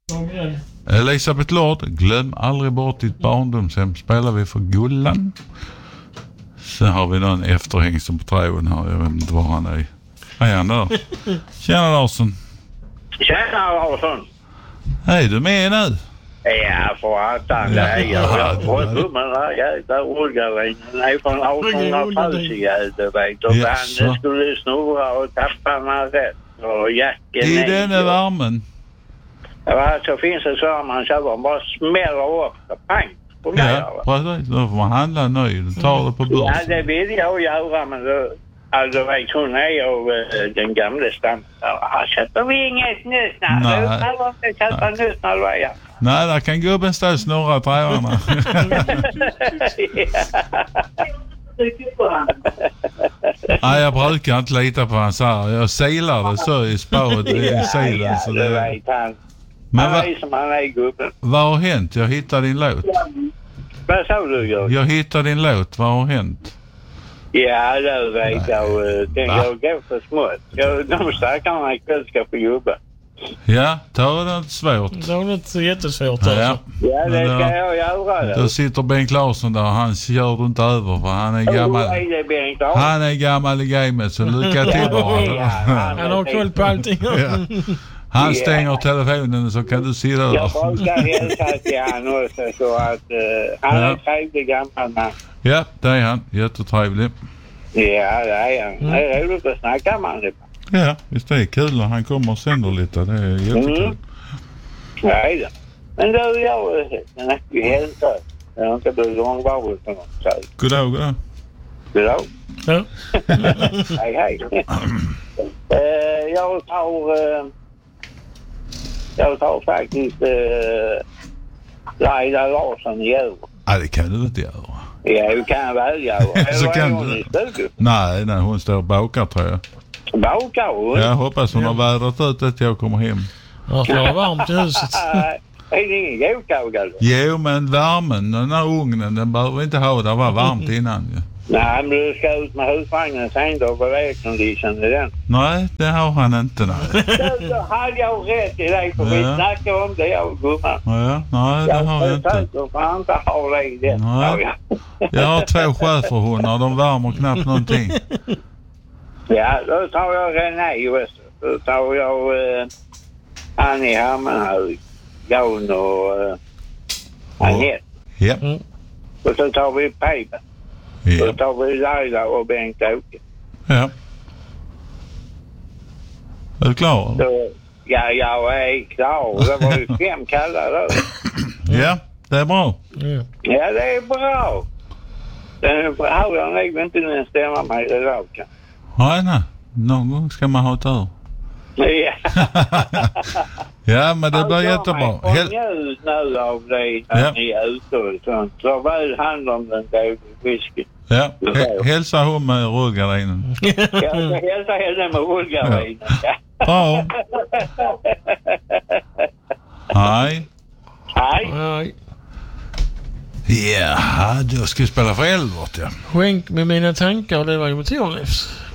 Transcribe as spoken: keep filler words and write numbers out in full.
Elisabeth Lord, glöm aldrig bort ditt barndomshem. Spelar vi för Gullan. Sen har vi någon efterhängsen på tråden här. Jag vet inte var han är. Hej han där. Tjena Larsson. Tjena Larsson. Hej, du med nu? Ja, för att han är jag har fått upp med den här jäkla rullgardinen. Den är från artonhundratalet, du vet. Och han skulle snurra och tappa den här rätt. Och jacken i den är värmen. Ja, så finns det så man köper. Man bara smäller upp. Pang. Ja, precis. Då får man handla ny. Du tar det på börsen. Ja, det vill jag göra, men då... Alltså vet hon är av uh, den gamla stammen. Ja, köper vi inget nytt när Nej. du kan inte köpa nytt när du är här. Nej, där kan gubben stå och snurra trävarna. Nej, jag brukar inte lita på hans här. Jag silar det så i spåret i silen. Ja, så det det vet han. Men han är som han är gubben. Vad har hänt? Jag hittade din låt. Vad sa du, Jörg? Jag hittade din låt. Vad har hänt? Ja, det vet jag. Den jag går för smått. Jag, de stackarna ikväll ska få jobba. Ja, ta det inte svårt. Det var inte jättesvårt ja. alltså. Ja, det då, ska jag göra. Det. Då sitter Bengt Larsson där. Han kör du inte över för han är gammal. Oh, är det Bengt Larsson? Han är gammal i gamet så lycka till bara. Ja, han, han har koll på allting. Ja. Han stänger yeah. telefonen så kan du se det. Jag brukar hälsa till han också så att uh, han ja. är trevlig gammal man. Ja, det är han. Jättetrevlig. Ja, det är han. Mm. Det är roligt att snacka med honom. Ja, visst det är kul när han kommer och sänder lite. Det är jättekul. Mm. Nej då. Men då är jag snackar hälsa. Jag har inte blivit långvarigt på något sätt. Goddag, goddag. Goddag. Ja. Hej, hej. uh, jag tar... Uh, Jag tar faktiskt uh, Laila Larsson i över. Nej, det kan du inte göra. Ja, du kan väl göra. Så kan du... Nej, nej, hon står och bakar tror jag. Bakar hon? Jag hoppas hon ja. har vädrat ut att jag kommer hem. Ja, det var varmt i huset. Är det ingen godkågare? Jo, men värmen, den här ugnen, den behöver inte ha. Det var varmt innan ju. Nej, men du ska ut med husvagnen sen då på vägkondition i den. Nej, det har han inte. Nej. Då hade jag rätt i dig för ja. vi snackade om det jag gumman. Ja, nej det jag har jag inte. Jag får inte ha det i den. Nej. Jag har två schäferhundar, de värmer knappt någonting. Ja, då tar jag René också. Då tar jag uh, Annie Hammenhög, Jan och uh, Anette. Ja. Mm. Och så tar vi Pejben. Ja. Då tar vi Laila och Bengt-Åke. Ja. Är du klar? Så, ja, jag är klar. Det var ju fem kallar då. Ja, det är bra. Mm. Ja, det är bra. Den har jag nog inte den stämma mig i dag. Nej, nej. Någon gång ska man ha ett ur. Ja. Ja, men det blir jättebra. Jag njut nu av det när ja. ni är ute och sånt. Så väl hand om den där whisky. Ja, H- hälsa hon med rullgardinen. Ja, hälsa henne med rullgardinen. Ja. Bra. Hej. Hej. Hej. Ja, då ska vi spela för Elvert, ja. Skänk med mina tankar och det var ju motorlivs.